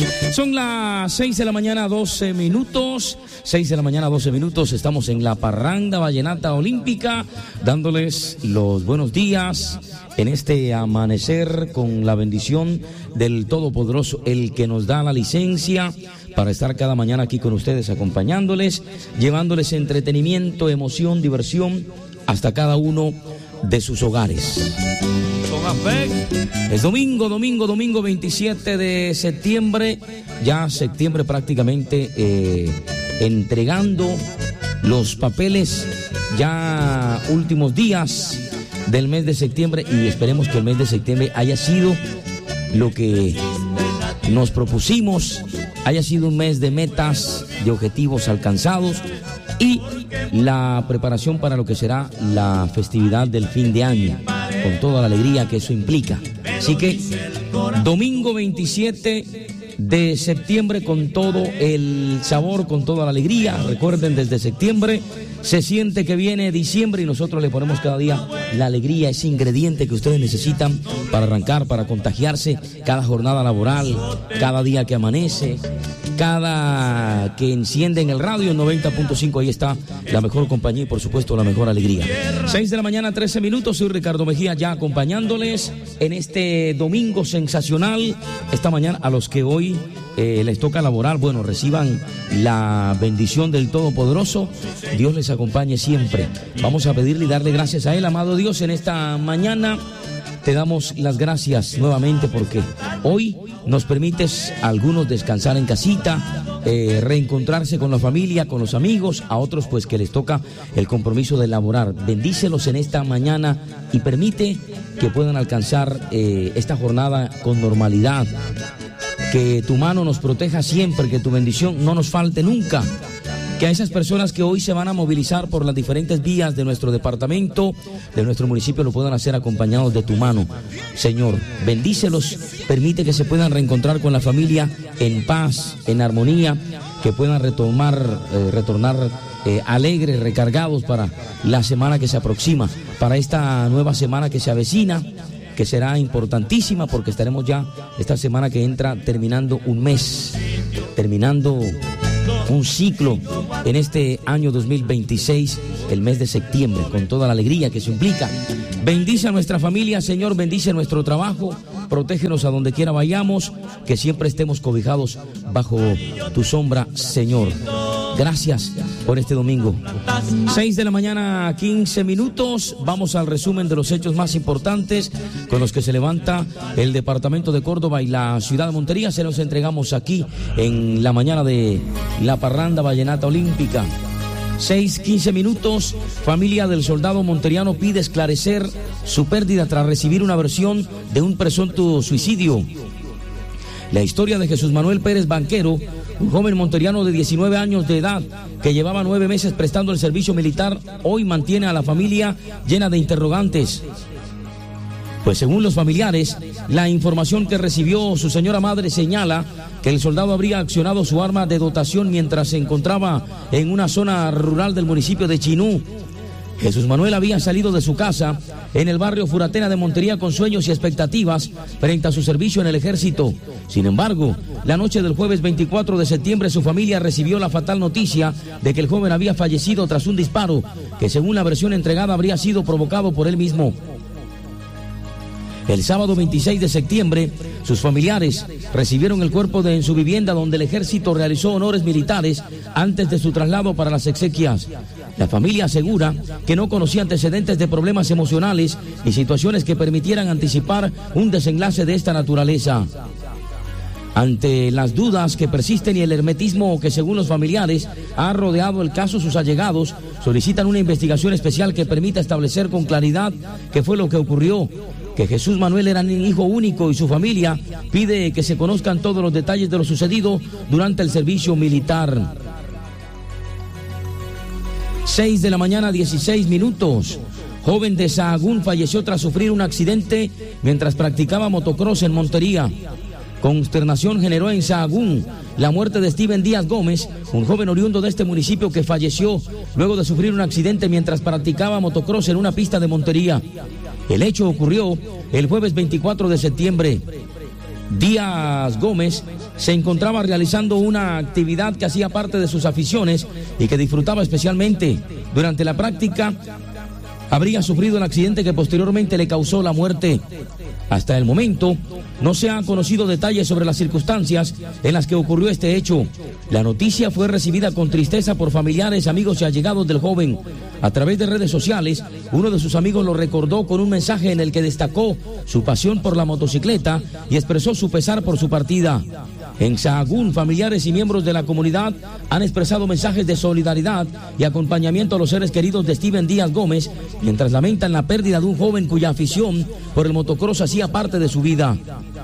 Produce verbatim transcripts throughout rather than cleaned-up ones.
Son las seis de la mañana, doce minutos. seis de la mañana, doce minutos. Estamos en la Parranda Vallenata Olímpica, dándoles los buenos días en este amanecer con la bendición del Todopoderoso, el que nos da la licencia para estar cada mañana aquí con ustedes, acompañándoles, llevándoles entretenimiento, emoción, diversión hasta cada uno de sus hogares. Es domingo, domingo, domingo veintisiete de septiembre, ya septiembre prácticamente eh, entregando los papeles, ya últimos días del mes de septiembre, y esperemos que el mes de septiembre haya sido lo que nos propusimos, haya sido un mes de metas, de objetivos alcanzados y la preparación para lo que será la festividad del fin de año, con toda la alegría que eso implica. Así que domingo veintisiete de septiembre con todo el sabor, con toda la alegría. Recuerden, desde septiembre se siente que viene diciembre y nosotros le ponemos cada día la alegría, ese ingrediente que ustedes necesitan para arrancar, para contagiarse cada jornada laboral, cada día que amanece, cada que encienden el radio en noventa punto cinco. Ahí está la mejor compañía y por supuesto la mejor alegría. seis de la mañana, trece minutos. Soy Ricardo Mejía, ya acompañándoles en este domingo sensacional. Esta mañana, a los que hoy eh, les toca laborar, bueno, reciban la bendición del Todopoderoso. Dios les acompañe siempre. Vamos a pedirle y darle gracias a Él, amado Dios, en esta mañana. Te damos las gracias nuevamente porque hoy nos permites a algunos descansar en casita, eh, reencontrarse con la familia, con los amigos, a otros pues que les toca el compromiso de laborar. Bendícelos en esta mañana y permite que puedan alcanzar eh, esta jornada con normalidad. Que tu mano nos proteja siempre, que tu bendición no nos falte nunca. Que a esas personas que hoy se van a movilizar por las diferentes vías de nuestro departamento, de nuestro municipio, lo puedan hacer acompañados de tu mano. Señor, bendícelos, permite que se puedan reencontrar con la familia en paz, en armonía, que puedan retomar, eh, retornar eh, alegres, recargados para la semana que se aproxima, para esta nueva semana que se avecina, que será importantísima porque estaremos ya esta semana que entra terminando un mes, terminando un ciclo en este año dos mil veintiséis, el mes de septiembre, con toda la alegría que eso implica. Bendice a nuestra familia, Señor, bendice nuestro trabajo, protégenos a donde quiera vayamos, que siempre estemos cobijados bajo tu sombra, Señor. Gracias por este domingo. seis de la mañana, quince minutos. Vamos al resumen de los hechos más importantes con los que se levanta el departamento de Córdoba y la ciudad de Montería. Se los entregamos aquí en la mañana de la Parranda Vallenata Olímpica. seis, quince minutos. Familia del soldado monteriano pide esclarecer su pérdida tras recibir una versión de un presunto suicidio. La historia de Jesús Manuel Pérez Banquero, un joven monteriano de diecinueve años de edad que llevaba nueve meses prestando el servicio militar, hoy mantiene a la familia llena de interrogantes. Pues según los familiares, la información que recibió su señora madre señala que el soldado habría accionado su arma de dotación mientras se encontraba en una zona rural del municipio de Chinú. Jesús Manuel había salido de su casa en el barrio Furatena de Montería con sueños y expectativas frente a su servicio en el ejército. Sin embargo, la noche del jueves veinticuatro de septiembre su familia recibió la fatal noticia de que el joven había fallecido tras un disparo que, según la versión entregada, habría sido provocado por él mismo. El sábado veintiséis de septiembre, sus familiares recibieron el cuerpo de en su vivienda donde el ejército realizó honores militares antes de su traslado para las exequias. La familia asegura que no conocía antecedentes de problemas emocionales ni situaciones que permitieran anticipar un desenlace de esta naturaleza. Ante las dudas que persisten y el hermetismo que, según los familiares, ha rodeado el caso, sus allegados solicitan una investigación especial que permita establecer con claridad qué fue lo que ocurrió, que Jesús Manuel era un hijo único y su familia pide que se conozcan todos los detalles de lo sucedido durante el servicio militar. seis de la mañana, dieciséis minutos. Joven de Sahagún falleció tras sufrir un accidente mientras practicaba motocross en Montería. Consternación generó en Sahagún la muerte de Steven Díaz Gómez, un joven oriundo de este municipio que falleció luego de sufrir un accidente mientras practicaba motocross en una pista de Montería. El hecho ocurrió el jueves veinticuatro de septiembre. Díaz Gómez se encontraba realizando una actividad que hacía parte de sus aficiones y que disfrutaba especialmente. Durante la práctica habría sufrido un accidente que posteriormente le causó la muerte. Hasta el momento no se han conocido detalles sobre las circunstancias en las que ocurrió este hecho. La noticia fue recibida con tristeza por familiares, amigos y allegados del joven. A través de redes sociales, uno de sus amigos lo recordó con un mensaje en el que destacó su pasión por la motocicleta y expresó su pesar por su partida. En Sahagún, familiares y miembros de la comunidad han expresado mensajes de solidaridad y acompañamiento a los seres queridos de Steven Díaz Gómez, mientras lamentan la pérdida de un joven cuya afición por el motocross hacía parte de su vida.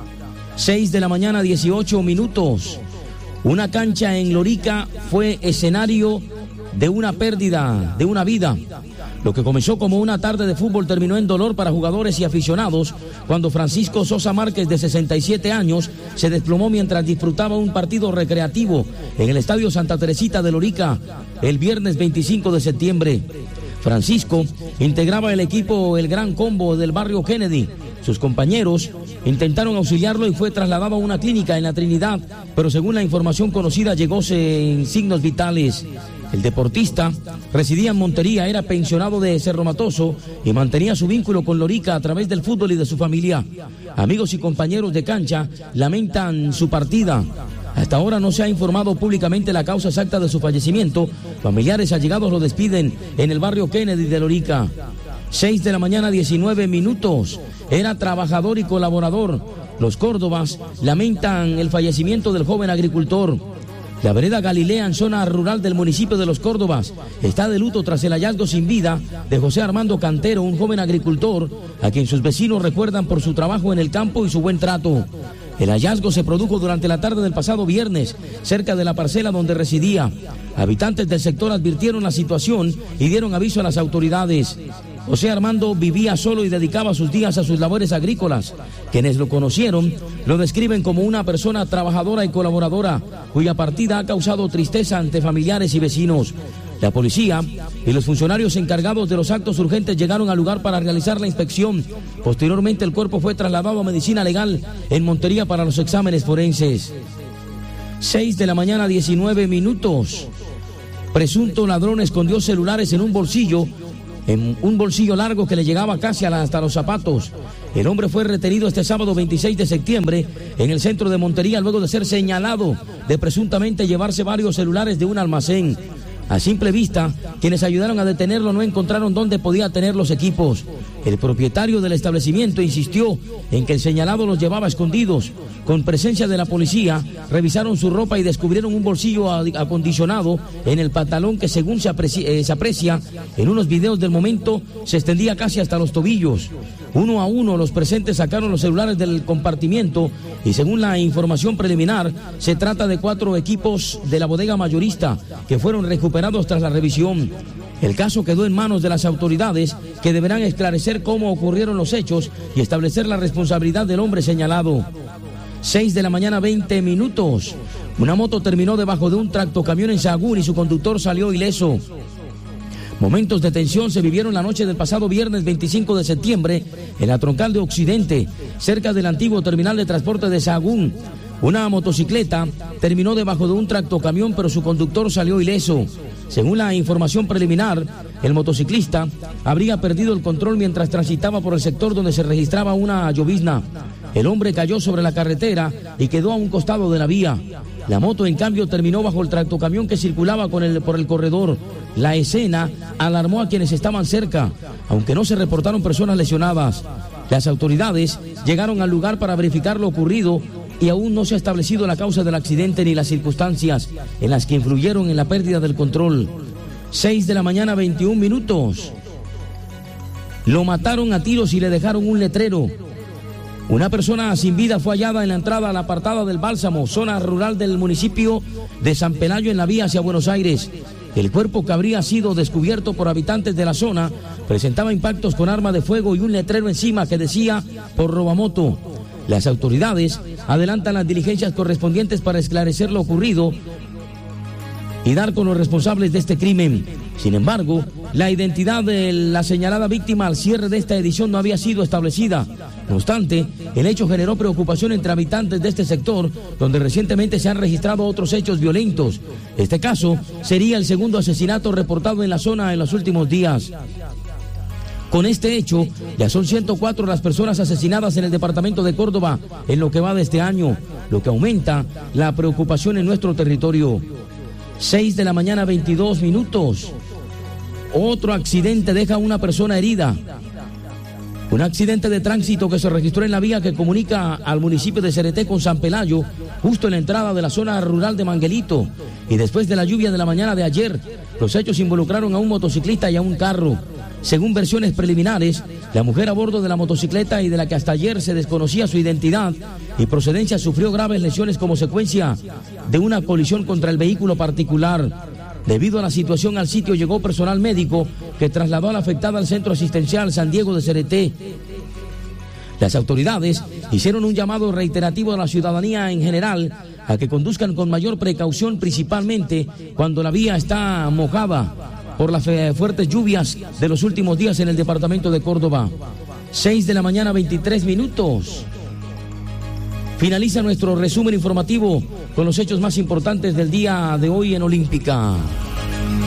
seis de la mañana, dieciocho minutos. Una cancha en Lorica fue escenario de una pérdida de una vida. Lo que comenzó como una tarde de fútbol terminó en dolor para jugadores y aficionados cuando Francisco Sosa Márquez, de sesenta y siete años, se desplomó mientras disfrutaba un partido recreativo en el Estadio Santa Teresita de Lorica el viernes veinticinco de septiembre. Francisco integraba el equipo El Gran Combo del barrio Kennedy. Sus compañeros intentaron auxiliarlo y fue trasladado a una clínica en la Trinidad, pero según la información conocida llegó sin signos vitales. El deportista residía en Montería, era pensionado de Cerro Matoso y mantenía su vínculo con Lorica a través del fútbol y de su familia. Amigos y compañeros de cancha lamentan su partida. Hasta ahora no se ha informado públicamente la causa exacta de su fallecimiento. Familiares allegados lo despiden en el barrio Kennedy de Lorica. seis de la mañana, diecinueve minutos. Era trabajador y colaborador. Los Córdobas lamentan el fallecimiento del joven agricultor. La vereda Galilea, en zona rural del municipio de Los Córdobas, está de luto tras el hallazgo sin vida de José Armando Cantero, un joven agricultor a quien sus vecinos recuerdan por su trabajo en el campo y su buen trato. El hallazgo se produjo durante la tarde del pasado viernes, cerca de la parcela donde residía. Habitantes del sector advirtieron la situación y dieron aviso a las autoridades. José Armando vivía solo y dedicaba sus días a sus labores agrícolas. Quienes lo conocieron lo describen como una persona trabajadora y colaboradora, cuya partida ha causado tristeza ante familiares y vecinos. La policía y los funcionarios encargados de los actos urgentes llegaron al lugar para realizar la inspección. Posteriormente, el cuerpo fue trasladado a medicina legal en Montería para los exámenes forenses. seis de la mañana, diecinueve minutos. Presunto ladrón escondió celulares en un bolsillo, en un bolsillo largo que le llegaba casi hasta los zapatos. El hombre fue retenido este sábado veintiséis de septiembre en el centro de Montería luego de ser señalado de presuntamente llevarse varios celulares de un almacén. A simple vista, quienes ayudaron a detenerlo no encontraron dónde podía tener los equipos. El propietario del establecimiento insistió en que el señalado los llevaba escondidos. Con presencia de la policía, revisaron su ropa y descubrieron un bolsillo acondicionado en el pantalón que, según se aprecia, eh, se aprecia en unos videos del momento, se extendía casi hasta los tobillos. Uno a uno los presentes sacaron los celulares del compartimiento y, según la información preliminar, se trata de cuatro equipos de la bodega mayorista que fueron recuperados tras la revisión. El caso quedó en manos de las autoridades, que deberán esclarecer cómo ocurrieron los hechos y establecer la responsabilidad del hombre señalado. seis de la mañana, veinte minutos. Una moto terminó debajo de un tractocamión en Sahagún y su conductor salió ileso. Momentos de tensión se vivieron la noche del pasado viernes veinticinco de septiembre en la troncal de Occidente, cerca del antiguo terminal de transporte de Sahagún. Una motocicleta terminó debajo de un tractocamión, pero su conductor salió ileso. Según la información preliminar, el motociclista habría perdido el control mientras transitaba por el sector donde se registraba una llovizna. El hombre cayó sobre la carretera y quedó a un costado de la vía. La moto, en cambio, terminó bajo el tractocamión que circulaba con el, por el corredor. La escena alarmó a quienes estaban cerca, aunque no se reportaron personas lesionadas. Las autoridades llegaron al lugar para verificar lo ocurrido y aún no se ha establecido la causa del accidente ni las circunstancias en las que influyeron en la pérdida del control. seis de la mañana, veintiún minutos. Lo mataron a tiros y le dejaron un letrero. Una persona sin vida fue hallada en la entrada a la apartada del Bálsamo, zona rural del municipio de San Pelayo, en la vía hacia Buenos Aires. El cuerpo, que habría sido descubierto por habitantes de la zona, presentaba impactos con arma de fuego y un letrero encima que decía "por robamoto". Las autoridades adelantan las diligencias correspondientes para esclarecer lo ocurrido y dar con los responsables de este crimen. Sin embargo, la identidad de la señalada víctima al cierre de esta edición no había sido establecida. No obstante, el hecho generó preocupación entre habitantes de este sector, donde recientemente se han registrado otros hechos violentos. Este caso sería el segundo asesinato reportado en la zona en los últimos días. Con este hecho, ya son ciento cuatro las personas asesinadas en el departamento de Córdoba en lo que va de este año, lo que aumenta la preocupación en nuestro territorio. seis de la mañana, veintidós minutos. Otro accidente deja a una persona herida. Un accidente de tránsito que se registró en la vía que comunica al municipio de Cereté con San Pelayo, justo en la entrada de la zona rural de Manguelito. Y después de la lluvia de la mañana de ayer, los hechos involucraron a un motociclista y a un carro. Según versiones preliminares, la mujer a bordo de la motocicleta y de la que hasta ayer se desconocía su identidad y procedencia sufrió graves lesiones como secuencia de una colisión contra el vehículo particular. Debido a la situación, al sitio llegó personal médico que trasladó a la afectada al Centro Asistencial San Diego de Cereté. Las autoridades hicieron un llamado reiterativo a la ciudadanía en general a que conduzcan con mayor precaución, principalmente cuando la vía está mojada por las fuertes lluvias de los últimos días en el departamento de Córdoba. seis de la mañana, veintitrés minutos. Finaliza nuestro resumen informativo con los hechos más importantes del día de hoy en Olímpica.